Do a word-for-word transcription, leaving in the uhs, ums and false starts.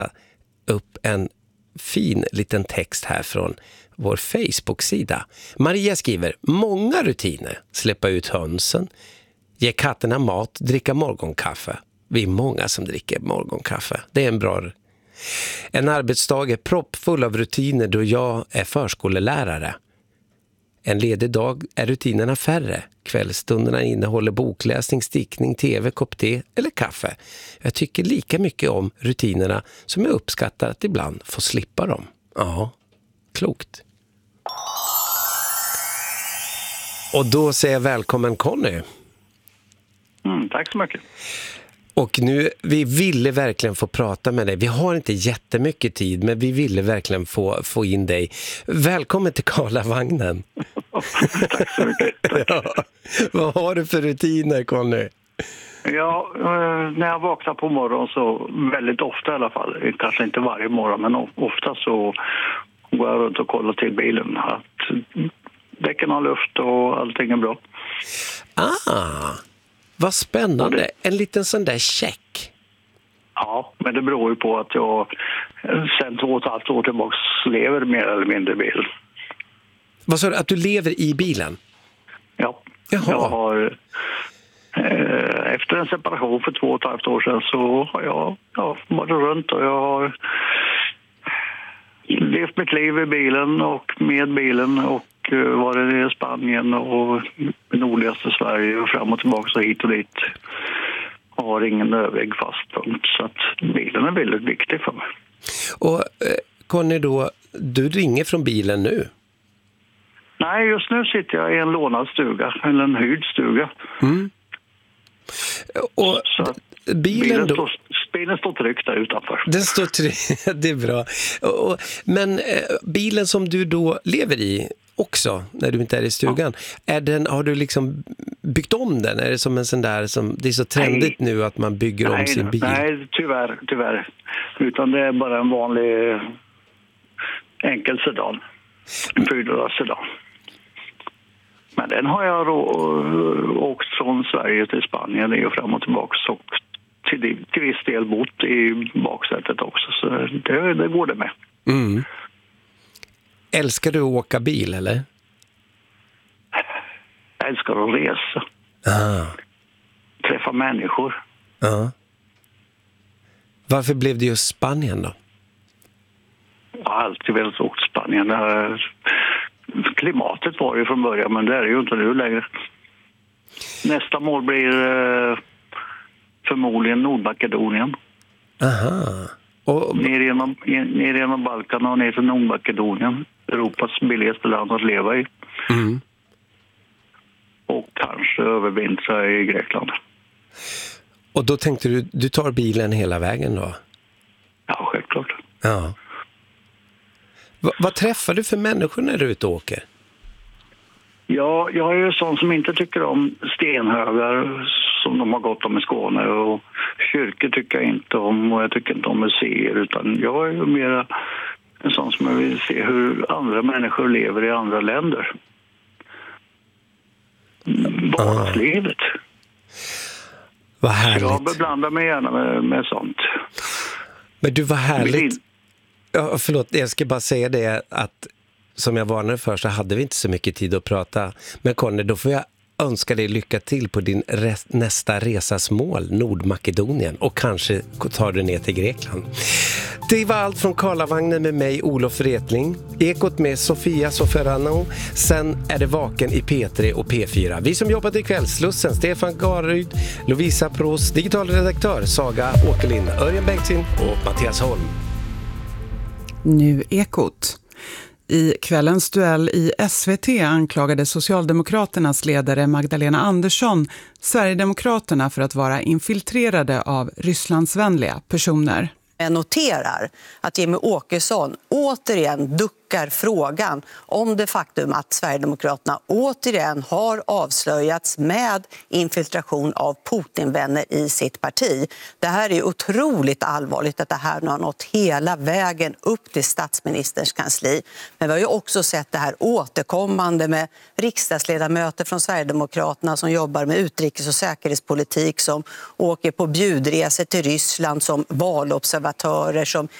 upp en fin liten text här från vår Facebook-sida. Maria skriver: många rutiner. Släppa ut hönsen, ge katterna mat, dricka morgonkaffe. Vi är många som dricker morgonkaffe. Det är en bra... En arbetsdag är proppfull av rutiner då jag är förskolelärare. En ledig dag är rutinerna färre. Kvällsstunderna innehåller bokläsning, stickning, tv, kopp te eller kaffe. Jag tycker lika mycket om rutinerna som jag uppskattar att ibland få slippa dem. Ja, klokt. Och då säger jag välkommen Conny. Mm, tack så mycket. Och nu, vi ville verkligen få prata med dig. Vi har inte jättemycket tid, men vi ville verkligen få, få in dig. Välkommen till Karlavagnen. Tack så mycket. Tack. Ja. Vad har du för rutiner, Conny? Ja, när jag vaknar på morgonen så väldigt ofta i alla fall, kanske inte varje morgon, men ofta så går jag runt och kollar till bilen att däcken har luft och allting är bra. Ah, vad spännande. Det... En liten sån där check. Ja, men det beror ju på att jag sen två och ett halvt år tillbaka lever mer eller mindre i bilen. Vad sa du? Att du lever i bilen? Ja. Jaha. Jag har... Eh, efter en separation för två och ett halvt år sedan så har jag ja, varit runt och jag har levt mitt liv i bilen och med bilen och varit i Spanien och i nordligaste Sverige och fram och tillbaka så hit och dit. Och har ingen överväg fast punkt, så att bilen är väldigt viktig för mig. Och eh, Conny då, du ringer från bilen nu? Nej, just nu sitter jag i en lånad stuga, eller en hyrd stuga. Mm. Och så bilen, bilen, då... står, bilen står tryggt där utanför. Den står tryggt, det är bra. Och, men eh, bilen som du då lever i också, när du inte är i stugan, ja. är den, har du liksom byggt om den? Är det som en sån där, som, det är så trendigt nej. nu att man bygger nej, om sin bil? Nej, tyvärr, tyvärr. Utan det är bara en vanlig enkel sedan. En fyrdörrars sedan. Men den har jag rå- åkt från Sverige till Spanien och fram och tillbaka och till, till viss del bott i baksätet också. Så det, det går det med. Mm. Älskar du att åka bil, eller? Jag älskar att resa. Ah. Träffa människor. Ah. Varför blev det just Spanien då? Jag har alltid velat åka till Spanien. Klimatet var ju från början, men det är ju inte nu längre. Nästa mål blir eh, förmodligen Nordmakedonien. Aha. Och... Ner, genom, ner genom Balkan och ner till Nordmakedonien. Europas billigaste land att leva i. Mm. Och kanske övervintra i Grekland. Och då tänkte du, du tar bilen hela vägen då? Ja, självklart. Ja. Va, vad träffar du för människor när du är ute och åker? Ja, jag är ju sån som inte tycker om stenhögar som de har gått om i Skåne. Och kyrkor tycker jag inte om och jag tycker inte om museer. Utan jag är ju mer en sån som jag vill se hur andra människor lever i andra länder. Vardagslivet. Ah. Vad härligt. Jag beblandar mig gärna med, med sånt. Men du, var härligt. Ja, förlåt, jag ska bara säga det att som jag varnade för så hade vi inte så mycket tid att prata. Men Conny, då får jag önska dig lycka till på din res- nästa resas mål, Nordmakedonien. Och kanske tar du ner till Grekland. Det var allt från Karlavagnen med mig, Olof Wretling. Ekot med Sofia Soferano. Sen är det Vaken i P tre och P fyra. Vi som jobbat i Kvällslussen, Stefan Garryd, Lovisa Pros, digitalredaktör Saga Åkerlind, Örjan Bengtzing och Mattias Holm. Nu Ekot. I kvällens duell i S V T anklagade Socialdemokraternas ledare Magdalena Andersson Sverigedemokraterna för att vara infiltrerade av Rysslandsvänliga personer. Jag noterar att Jimmie Åkesson återigen duckar duckar frågan om det faktum att Sverigedemokraterna återigen har avslöjats med infiltration av Putinvänner i sitt parti. Det här är otroligt allvarligt att det här nu har nått hela vägen upp till statsministerns kansli. Men vi har ju också sett det här återkommande med riksdagsledamöter från Sverigedemokraterna som jobbar med utrikes- och säkerhetspolitik, som åker på bjudresor till Ryssland som valobservatörer, som